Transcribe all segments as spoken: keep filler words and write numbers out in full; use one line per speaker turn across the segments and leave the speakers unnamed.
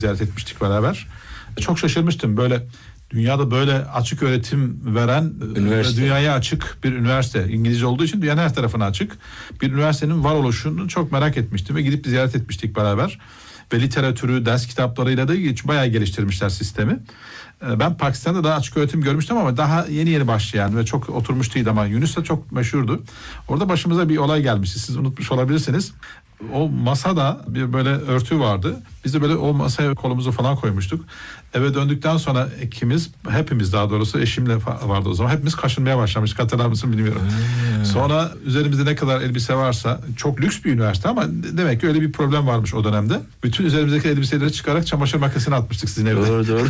ziyaret etmiştik beraber. Çok şaşırmıştım. Böyle dünyada böyle açık öğretim veren, üniversite. Dünyaya açık bir üniversite. İngilizce olduğu için dünyanın her tarafına açık bir üniversitenin var oluşunu çok merak etmiştim ve gidip ziyaret etmiştik beraber. Ve literatürü, ders kitaplarıyla da bayağı geliştirmişler sistemi. Ben Pakistan'da daha açık öğretim görmüştüm ama daha yeni yeni başlayan ve çok oturmuş değildi ama Yunus da çok meşhurdu. Orada başımıza bir olay gelmişti. Siz unutmuş olabilirsiniz. O masada bir böyle örtü vardı. Biz de böyle o masaya kolumuzu falan koymuştuk. Eve döndükten sonra ikimiz, hepimiz daha doğrusu eşimle vardı o zaman. Hepimiz kaşınmaya başlamıştık. Hatırlar mısın bilmiyorum. Hmm. Sonra üzerimizde ne kadar elbise varsa, çok lüks bir üniversite ama demek ki öyle bir problem varmış o dönemde. Bütün üzerimizdeki elbiseleri çıkarak çamaşır makinesine atmıştık sizin evde.
Doğru doğru.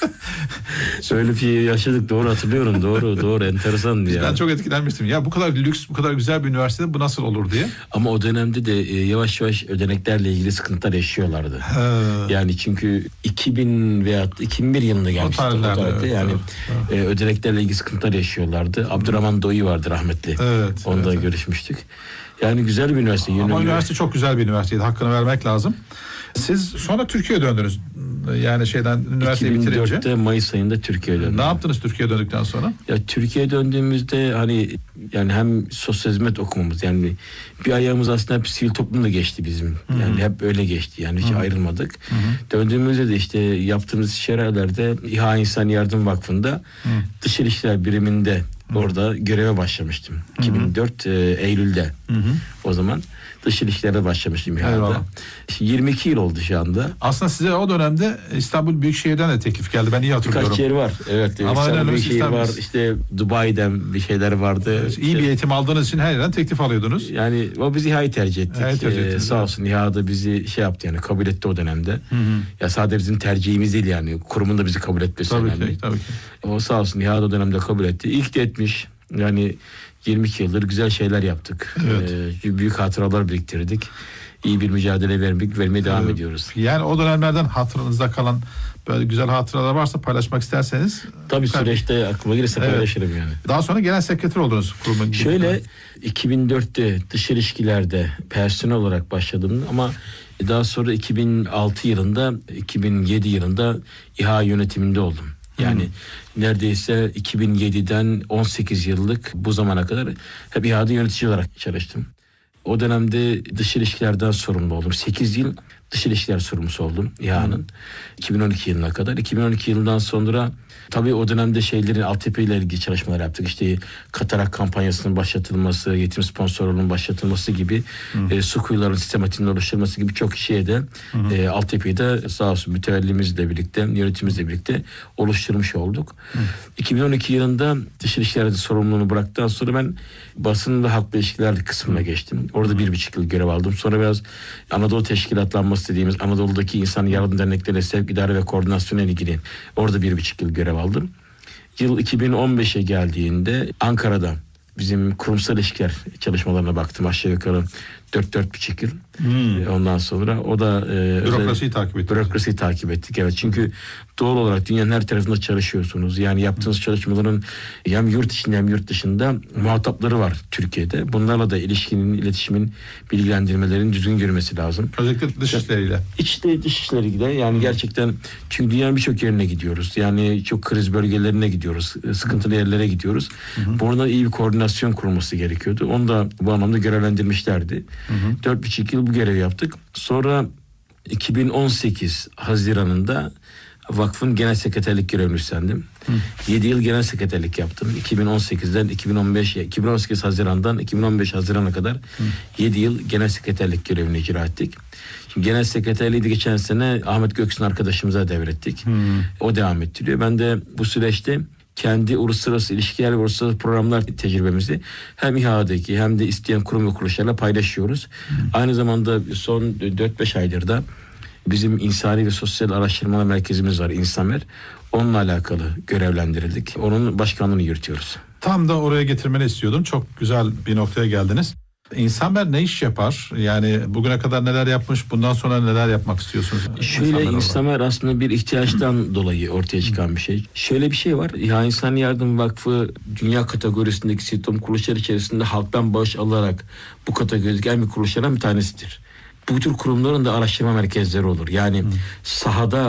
Öyle bir şey yaşadık, doğru hatırlıyorum. Doğru doğru, enteresandı ya.
Ben çok etkilenmiştim. Ya bu kadar lüks, bu kadar güzel bir üniversitede bu nasıl olur diye.
Ama o dönemde de e, yavaş yavaş ödeneklerle ilgili sıkıntılar yaşıyorlardı. He. Yani çünkü iki bin veya iki bin bir yılında gelmişti. O tarihte, evet, yani evet. E, ödeneklerle ilgili sıkıntılar yaşıyorlardı. Hmm. Abdurrahman Doğu vardı rahmetli. Evet. Onunla evet. görüşmüştük. Yani güzel bir üniversite.
Ama Yönüm üniversite çok güzel bir üniversiteydi. Hakkını vermek lazım. Siz sonra Türkiye'ye döndünüz. Yani şeyden üniversiteyi bitirince.
iki bin dörtte Mayıs ayında Türkiye'ye döndüm.
Ne yaptınız Türkiye'ye döndükten sonra?
Ya Türkiye'ye döndüğümüzde hani yani hem sosyal hizmet okumamız, yani bir ayağımız aslında hep sivil toplumda geçti bizim. Hı-hı. Yani hep öyle geçti. Yani hiç Hı-hı. ayrılmadık. Hı-hı. Döndüğümüzde de işte yaptığımız şerelerde İHA İnsan Yardım Vakfı'nda Hı-hı. Dış İlişkiler Biriminde Hı-hı. orada göreve başlamıştım. Hı-hı. iki bin dört e, Eylül'de. Hı-hı. O zaman dış ilişkilere başlamıştım İHA'da. yirmi iki yıl oldu şu anda.
Aslında size o dönemde İstanbul Büyükşehir'den de teklif geldi. Ben iyi hatırlıyorum.
Birkaç yer var. Evet. Ama İstanbul Büyükşehir var. İşte Dubai'den bir şeyler vardı.
Evet,
işte,
iyi bir eğitim aldığınız için her yerden teklif alıyordunuz.
Yani o biz İHA'yı tercih ettik.
Evet, tercih ettiniz,
ee, sağ olsun İHA'da bizi şey yaptı, yani kabul etti o dönemde. Hı hı. Ya sadece bizim tercihimiz değil, yani kurumun da bizi kabul etmesi
tabii
önemli.
Ki, tabii ki.
O sağ olsun İHA'da o dönemde kabul etti. İlk de etmiş. Yani yirmi iki yıldır güzel şeyler yaptık. Evet. Ee, büyük hatıralar biriktirdik. İyi bir mücadele vermek, vermeye devam evet. ediyoruz.
Yani o dönemlerden hatırınızda kalan böyle güzel hatıralar varsa paylaşmak isterseniz.
Tabii süreçte aklıma gelirse evet. paylaşırım yani.
Daha sonra genel sekreter oldunuz kurumun.
Şöyle iki bin dörtte dış ilişkilerde personel olarak başladım ama daha sonra iki bin altı yılında, iki bin yedi yılında İHA yönetiminde oldum. Yani hmm. neredeyse iki bin yediden on sekiz yıllık bu zamana kadar hep İHA'da yönetici olarak çalıştım. O dönemde dış ilişkilerden sorumlu oldum. sekiz yıl dış ilişkiler sorumlusu oldum İHA'nın. Hmm. iki bin on iki yılına kadar. iki bin on iki yılından sonra tabii o dönemde şeylerin altyapıyla ilgili çalışmalar yaptık. İşte katarak kampanyasının başlatılması, yetim sponsorluğunun başlatılması gibi, hmm. e, su kuyularının sistematiğinin oluşturulması gibi çok şeye de hmm. e, altyapıyı da sağ olsun mütevellimizle birlikte, yönetimimizle birlikte oluşturmuş olduk. Hmm. iki bin on iki yılında dış ilişkilerde sorumluluğunu bıraktıktan sonra ben basın ve halkla ilişkiler kısmına geçtim. Orada hmm. bir buçuk yıl görev aldım. Sonra biraz Anadolu Teşkilatlanması dediğimiz Anadolu'daki insan yardım dernekleriyle sevk, idare ve koordinasyona ilgili orada bir buçuk yıl görev aldım. Yıl iki bin on beşe geldiğinde Ankara'da bizim kurumsal ilişkiler çalışmalarına baktım, aşağı yukarı dört dört buçuk yıl. Hmm. Ondan sonra o da e,
bürokrasiyi takip ettik.
Bürokrasiyi takip ettik. Evet. Çünkü doğal olarak dünyanın her tarafında çalışıyorsunuz. Yani yaptığınız hmm. çalışmaların hem yurt içinde hem yurt dışında muhatapları var Türkiye'de. Bunlarla da ilişkinin, iletişimin, bilgilendirmelerin düzgün görmesi lazım.
Özellikle dış işleriyle.
İçte dış işleriyle yani hmm. gerçekten, çünkü dünyanın birçok yerine gidiyoruz. Yani çok kriz bölgelerine gidiyoruz. Sıkıntılı yerlere gidiyoruz. Hmm. Burada iyi bir koordinasyon kurulması gerekiyordu. Onu da bu anlamda görevlendirmişlerdi. Hmm. Dört buçuk yıl bu görevi yaptık. Sonra iki bin on sekiz Haziran'ında vakfın genel sekreterlik görevini üstlendim. yedi yıl genel sekreterlik yaptım. iki bin on sekizden iki bin on beş, iki bin on sekiz Haziran'dan iki bin on beş Haziran'a kadar Hı. yedi yıl genel sekreterlik görevini icra ettik. Şimdi genel sekreterliği de geçen sene Ahmet Göksun arkadaşımıza devrettik. Hı. O devam ettiriyor. Ben de bu süreçte kendi uluslararası ilişkiler ve uluslararası programlar tecrübemizi hem İHA'daki hem de isteyen kurum ve kuruluşlarla paylaşıyoruz. Hı. Aynı zamanda son dört beş aydır da bizim insani ve sosyal araştırmalar merkezimiz var, İnsamer. Onunla alakalı görevlendirildik. Onun başkanlığını yürütüyoruz.
Tam da oraya getirmeni istiyordum. Çok güzel bir noktaya geldiniz. İnsamer ne iş yapar? Yani bugüne kadar neler yapmış, bundan sonra neler yapmak istiyorsunuz?
Şöyle, İnsamer, İnsamer aslında bir ihtiyaçtan dolayı ortaya çıkan bir şey. Şöyle bir şey var. İHA İnsan Yardım Vakfı dünya kategorisindeki sivil toplum kuruluşları içerisinde halktan bağış alarak bu kategorideki en büyük kuruluşlardan bir tanesidir. bu tür kurumların da araştırma merkezleri olur. Yani hmm. sahada